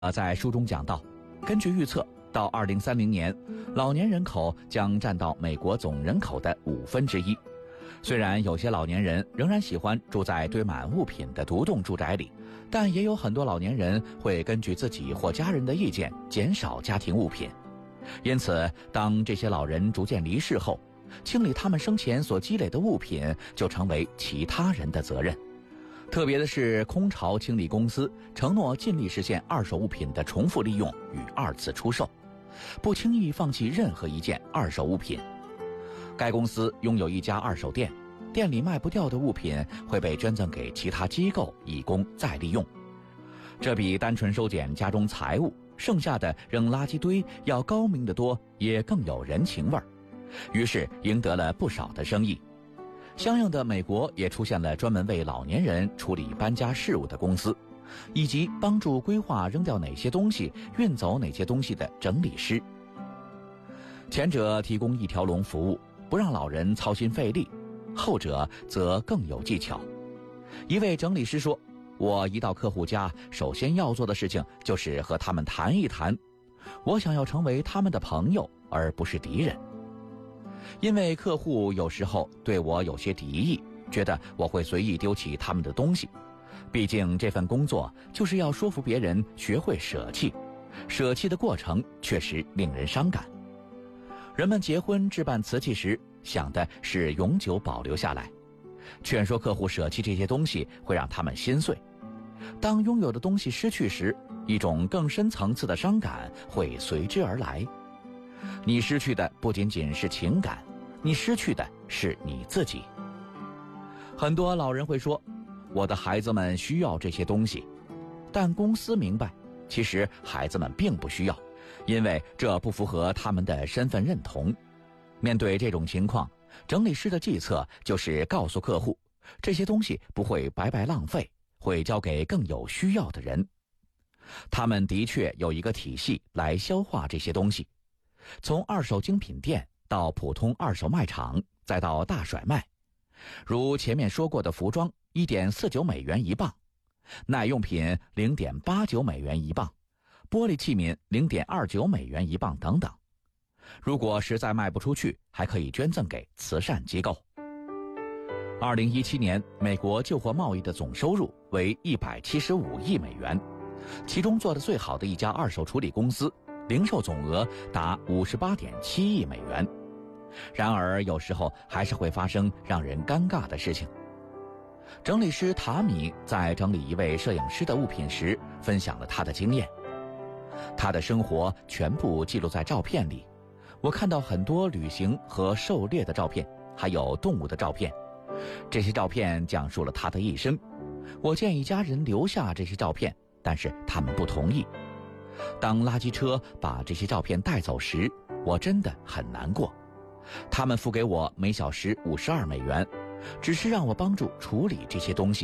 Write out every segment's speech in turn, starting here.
在书中讲到，根据预测，到2030年，老年人口将占到美国总人口的1/5。虽然有些老年人仍然喜欢住在堆满物品的独栋住宅里，但也有很多老年人会根据自己或家人的意见减少家庭物品。因此，当这些老人逐渐离世后，清理他们生前所积累的物品就成为其他人的责任。特别的是，空巢清理公司承诺尽力实现二手物品的重复利用与2次出售，不轻易放弃任何一件二手物品。该公司拥有一家二手店，店里卖不掉的物品会被捐赠给其他机构以供再利用。这比单纯收捡家中财物，剩下的扔垃圾堆要高明得多，也更有人情味儿。于是赢得了不少的生意。相应的，美国也出现了专门为老年人处理搬家事务的公司，以及帮助规划扔掉哪些东西、运走哪些东西的整理师。前者提供一条龙服务，不让老人操心费力，后者则更有技巧。一位整理师说，我一到客户家，首先要做的事情就是和他们谈一谈，我想要成为他们的朋友，而不是敌人。因为客户有时候对我有些敌意，觉得我会随意丢弃他们的东西。毕竟这份工作就是要说服别人学会舍弃，舍弃的过程确实令人伤感。人们结婚置办瓷器时，想的是永久保留下来，劝说客户舍弃这些东西会让他们心碎。当拥有的东西失去时，一种更深层次的伤感会随之而来。你失去的不仅仅是情感，你失去的是你自己。很多老人会说，我的孩子们需要这些东西，但公司明白，其实孩子们并不需要，因为这不符合他们的身份认同。面对这种情况，整理师的计策就是告诉客户，这些东西不会白白浪费，会交给更有需要的人。他们的确有一个体系来消化这些东西，从二手精品店到普通二手卖场，再到大甩卖。如前面说过的服装1.49美元一磅，耐用品0.89美元一磅，玻璃器皿0.29美元一磅等等。如果实在卖不出去，还可以捐赠给慈善机构。2017年，美国旧货贸易的总收入为175亿美元，其中做得最好的一家二手处理公司，零售总额达58.7亿美元。然而有时候还是会发生让人尴尬的事情。整理师塔米在整理一位摄影师的物品时，分享了他的经验。他的生活全部记录在照片里，我看到很多旅行和狩猎的照片，还有动物的照片。这些照片讲述了他的一生。我建议家人留下这些照片，但是他们不同意。当垃圾车把这些照片带走时，我真的很难过。他们付给我每小时52美元，只是让我帮助处理这些东西。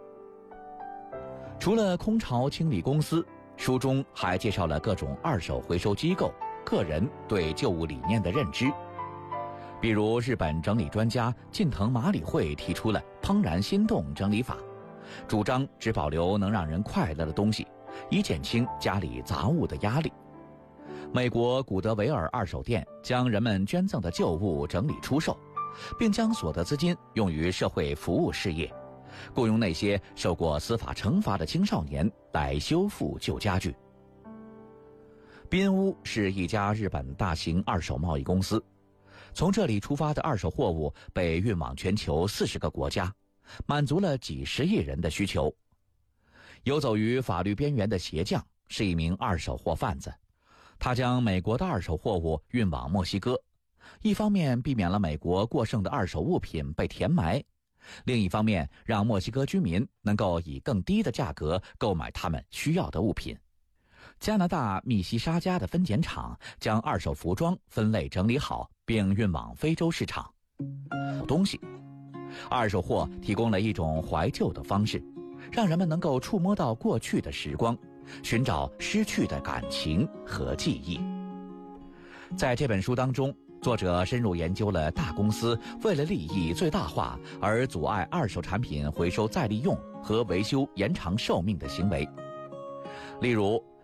除了空巢清理公司，书中还介绍了各种二手回收机构、个人对旧物理念的认知。比如日本整理专家近藤麻里惠提出了怦然心动整理法，主张只保留能让人快乐的东西，以减轻家里杂物的压力。美国古德维尔二手店将人们捐赠的旧物整理出售，并将所得资金用于社会服务事业，雇佣那些受过司法惩罚的青少年来修复旧家具。滨屋是一家日本大型二手贸易公司，从这里出发的二手货物被运往全球40个国家，满足了几十亿人的需求。游走于法律边缘的鞋匠是一名二手货贩子，他将美国的二手货物运往墨西哥，一方面避免了美国过剩的二手物品被填埋，另一方面让墨西哥居民能够以更低的价格购买他们需要的物品。加拿大密西沙加的分拣厂将二手服装分类整理好，并运往非洲市场。二手货提供了一种怀旧的方式，让人们能够触摸到过去的时光，寻找失去的感情和记忆。在这本书当中，作者深入研究了大公司为了利益最大化而阻碍二手产品回收再利用和维修延长寿命的行为。例如，